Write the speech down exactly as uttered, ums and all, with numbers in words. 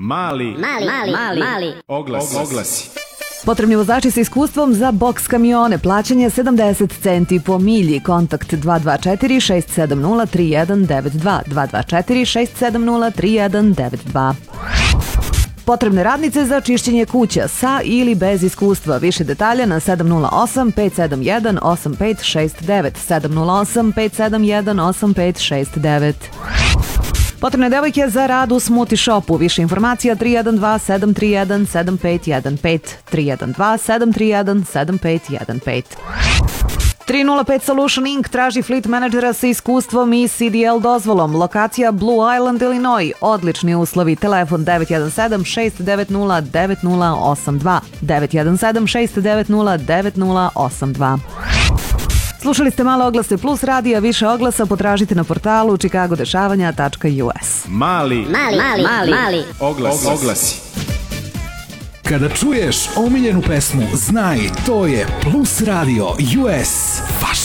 Mali, mali, mali, mali, mali. Oglasi. Oglasi. Potrebni vozači sa iskustvom za boks kamione. Plaćanje sedamdeset centi po milji. Kontakt dva dva četiri šest sedam nula tri jedan devet dva. dva dva četiri šest sedam nula tri jedan devet dva. Potrebne radnice za čišćenje kuća sa ili bez iskustva. Više detalja na sedam nula osam pet sedam jedan osam pet šest devet. sedam nula osam pet sedam jedan osam pet šest devet. Potrebne devojke za rad u Smoothie Shopu. Više informacija tri jedan dva sedam tri jedan sedam pet jedan pet. tri jedan dva sedam tri jedan sedam pet jedan pet. tri nula pet Solution incorporated traži fleet menadžera sa iskustvom i C D L dozvolom. Lokacija Blue Island, Illinois. Odlični uslovi. Telefon devet jedan sedam šest devet nula devet nula osam dva. devet jedan sedam šest devet nula devet nula osam dva. Slušali ste Male oglase plus radija. Više oglasa potražite na portalu chicago dešavanja tačka u s. Mali, mali, mali, mali, mali. Oglasi. Oglasi. Kada čuješ omiljenu pesmu, znaj, to je Plus Radio U S. Vaš